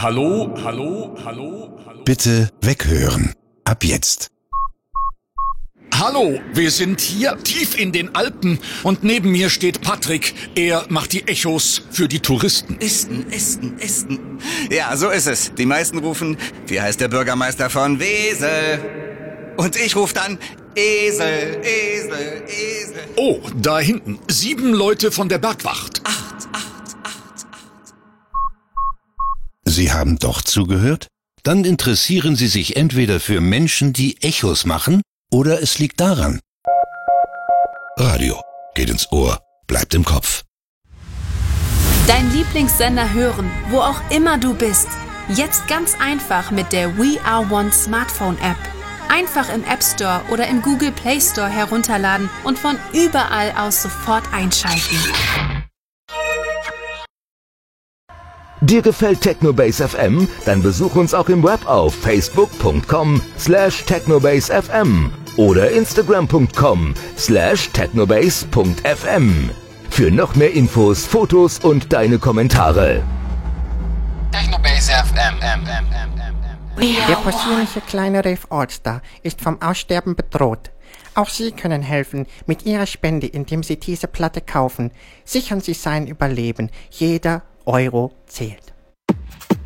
Hallo, hallo, hallo, hallo. Bitte weghören. Ab jetzt. Hallo, wir sind hier tief in den Alpen und neben mir steht Patrick. Er macht die Echos für die Touristen. Esten. Ja, so ist es. Die meisten rufen, wie heißt der Bürgermeister von Wesel? Und ich rufe dann, Esel. Oh, da hinten, 7 Leute von der Bergwacht. Sie haben doch zugehört? Dann interessieren Sie sich entweder für Menschen, die Echos machen, oder es liegt daran. Radio geht ins Ohr, bleibt im Kopf. Dein Lieblingssender hören, wo auch immer du bist. Jetzt ganz einfach mit der We Are One Smartphone App. Einfach im App Store oder im Google Play Store herunterladen und von überall aus sofort einschalten. Dir gefällt Technobase FM? Dann besuch uns auch im Web auf facebook.com/technobasefm oder instagram.com/technobase.fm. Für noch mehr Infos, Fotos und deine Kommentare. Technobase FM. Der possierliche kleine Rave All-Star ist vom Aussterben bedroht. Auch Sie können helfen mit Ihrer Spende, indem Sie diese Platte kaufen. Sichern Sie sein Überleben. Jeder Euro zählt.